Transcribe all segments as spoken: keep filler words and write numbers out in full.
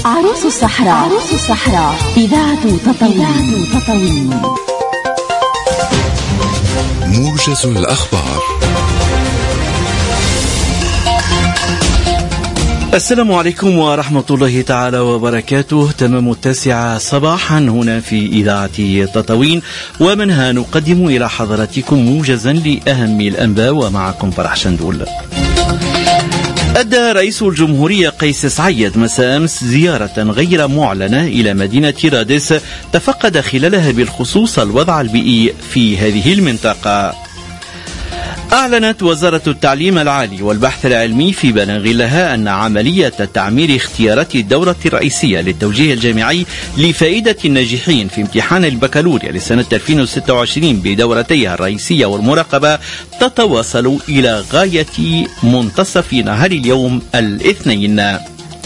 عروس الصحراء. عروس الصحراء إذاعة تطاوين. تطاوين موجز الأخبار. السلام عليكم ورحمة الله تعالى وبركاته. تمام التاسعة صباحا هنا في إذاعة تطاوين، ومنها نقدم إلى حضراتكم موجزا لأهم الأنباء، ومعكم فرح شندول. أدى رئيس الجمهورية قيس سعيد مساء أمس زيارة غير معلنة إلى مدينة رادس تفقد خلالها بالخصوص الوضع البيئي في هذه المنطقة. أعلنت وزارة التعليم العالي والبحث العلمي في بلاغ لها أن عملية تعمير اختيارات الدورة الرئيسية للتوجيه الجامعي لفائدة الناجحين في امتحان البكالوريا لسنة ألفين وستة وعشرين بدورتيها الرئيسية والمراقبة تتواصل إلى غاية منتصف نهار اليوم الاثنين.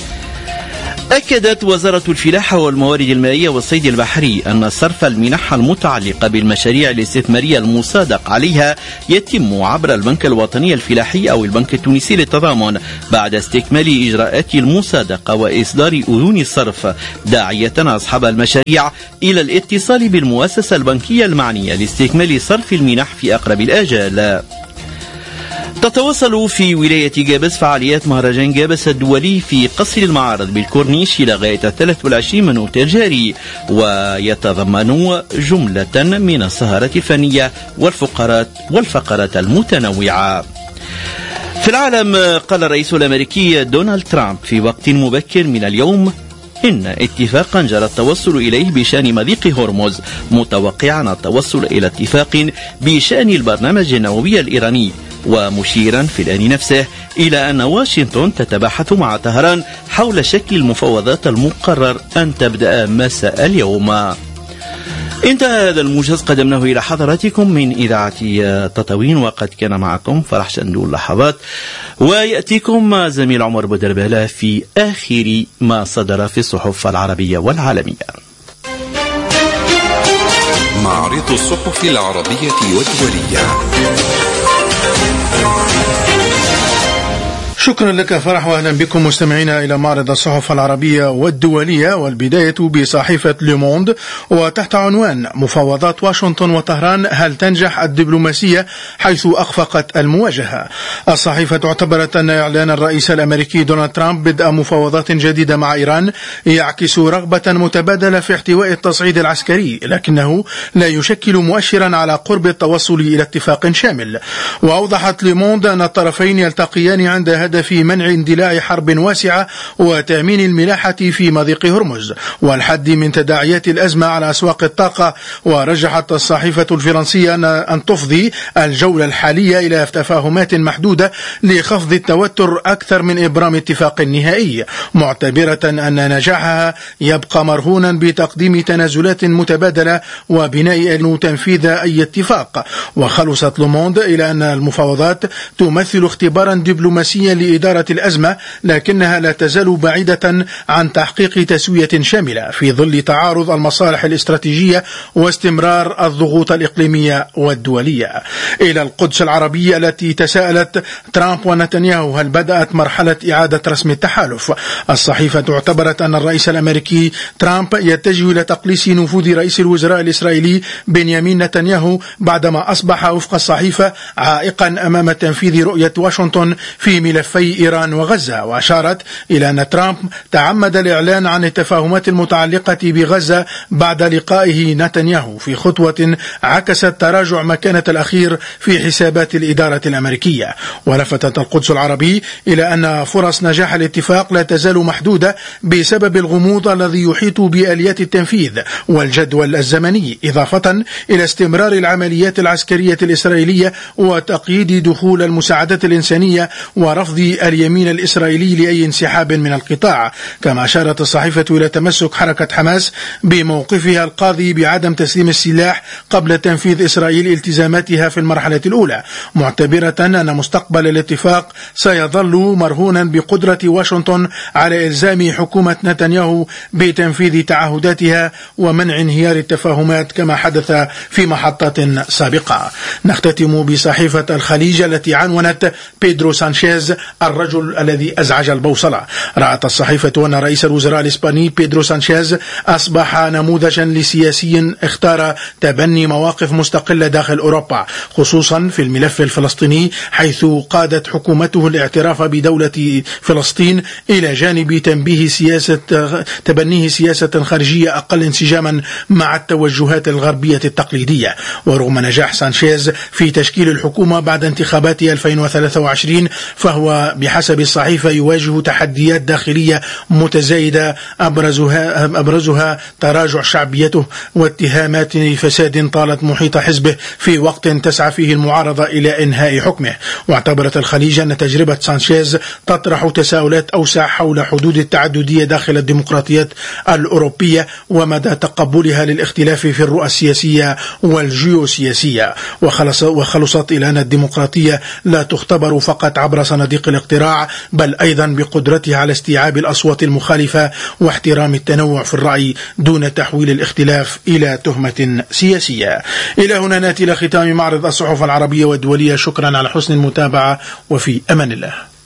أكدت وزارة الفلاحة والموارد المائية والصيد البحري أن صرف المنح المتعلقة بالمشاريع الاستثمارية المصادق عليها يتم عبر البنك الوطني الفلاحي أو البنك التونسي للتضامن بعد استكمال إجراءات المصادقة وإصدار أذون الصرف، داعية أصحاب المشاريع إلى الاتصال بالمؤسسة البنكية المعنية لاستكمال صرف المنح في أقرب الآجال. تتواصل في ولاية جابس فعاليات مهرجان جابس الدولي في قصر المعارض بالكورنيش إلى غاية الثالث والعشرين من أوت الجاري، ويتضمن جملة من السهرات الفنية والفقرات والفقرات المتنوعة. في العالم، قال الرئيس الأمريكي دونالد ترامب في وقت مبكر من اليوم إن اتفاقا جرى التوصل إليه بشأن مضيق هرمز، متوقعا التوصل إلى اتفاق بشأن البرنامج النووي الإيراني، ومشيرا في الآن نفسه إلى أن واشنطن تتباحث مع طهران حول شكل المفاوضات المقرر أن تبدأ مساء اليوم. انتهى هذا الموجز قدمناه إلى حضراتكم من إذاعة تطاوين، وقد كان معكم فرح شندول لحظات، ويأتيكم زميل عمر بودربالة في آخر ما صدر في الصحف العربية والعالمية. معرض الصحف العربية والدولية. شكرا لك فرح، واهلا بكم مستمعينا الى معرض الصحف العربيه والدوليه، والبدايه بصحيفه لوموند وتحت عنوان مفاوضات واشنطن وطهران هل تنجح الدبلوماسيه حيث اخفقت المواجهه. الصحيفه اعتبرت ان اعلان الرئيس الامريكي دونالد ترامب بدء مفاوضات جديده مع ايران يعكس رغبه متبادله في احتواء التصعيد العسكري، لكنه لا يشكل مؤشرا على قرب التوصل الى اتفاق شامل. واوضحت لوموند ان الطرفين يلتقيان عند هدف في منع اندلاع حرب واسعة وتأمين الملاحة في مضيق هرمز والحد من تداعيات الأزمة على أسواق الطاقة. ورجحت الصحيفة الفرنسية أن تفضي الجولة الحالية إلى تفاهمات محدودة لخفض التوتر أكثر من إبرام اتفاق نهائي، معتبرة أن نجاحها يبقى مرهونا بتقديم تنازلات متبادلة وبناء تنفيذ أي اتفاق. وخلصت لوموند إلى أن المفاوضات تمثل اختبارا دبلوماسيا لإدارة الأزمة، لكنها لا تزال بعيدة عن تحقيق تسوية شاملة في ظل تعارض المصالح الاستراتيجية واستمرار الضغوط الإقليمية والدولية. إلى القدس العربية التي تساءلت ترامب ونتنياهو هل بدأت مرحلة إعادة رسم التحالف. الصحيفة اعتبرت أن الرئيس الأمريكي ترامب يتجه إلى تقليص نفوذ رئيس الوزراء الإسرائيلي بنيامين نتنياهو بعدما أصبح وفق الصحيفة عائقا أمام تنفيذ رؤية واشنطن في ملفي إيران وغزة. وأشارت إلى أن ترامب تعمد الإعلان عن التفاهمات المتعلقة بغزة بعد لقائه نتنياهو في خطوة عكست تراجع مكانة الأخير في حسابات الإدارة الأمريكية. ولفتت القدس العربي إلى أن فرص نجاح الاتفاق لا تزال محدودة بسبب الغموض الذي يحيط بآليات التنفيذ والجدول الزمني، إضافة إلى استمرار العمليات العسكرية الإسرائيلية وتقييد دخول المساعدات الإنسانية ورفض اليمين الإسرائيلي لأي انسحاب من القطاع. كما أشارت الصحيفة إلى تمسك حركة حماس بموقفها القاضي بعدم تسليم السلاح قبل تنفيذ إسرائيل التزاماتها في المرحلة الأولى، معتبرة أن مستقبل الاتفاق سيظل مرهونا بقدرة واشنطن على إلزام حكومة نتنياهو بتنفيذ تعهداتها ومنع انهيار التفاهمات كما حدث في محطات سابقة. نختتم بصحيفة الخليج التي عنونت بيدرو سانشيز الرجل الذي أزعج البوصلة. رأت الصحيفة أن رئيس الوزراء الإسباني بيدرو سانشيز أصبح نموذجا لسياسي اختار تبني مواقف مستقلة داخل أوروبا، خصوصا في الملف الفلسطيني، حيث قادت حكومته الاعتراف بدولة فلسطين إلى جانب تنبيه سياسة تبنيه سياسة خارجية أقل انسجاما مع التوجهات الغربية التقليدية. ورغم نجاح سانشيز في تشكيل الحكومة بعد انتخابات ألفين وثلاثة وعشرين، فهو بحسب الصحيفة يواجه تحديات داخلية متزايدة أبرزها, أبرزها تراجع شعبيته واتهامات فساد طالت محيط حزبه في وقت تسعى فيه المعارضة إلى إنهاء حكمه. واعتبرت الخليج أن تجربة سانشيز تطرح تساؤلات أوسع حول حدود التعددية داخل الديمقراطيات الأوروبية ومدى تقبلها للاختلاف في الرؤى السياسية والجيوسياسية. وخلص وخلصت إلى أن الديمقراطية لا تختبر فقط عبر صناديق الاقتراع، بل أيضا بقدرتها على استيعاب الأصوات المخالفة واحترام التنوع في الرأي دون تحويل الاختلاف إلى تهمة سياسية. إلى هنا نأتي إلى ختام معرض الصحف العربية والدولية. شكرا على حسن المتابعة، وفي أمان الله.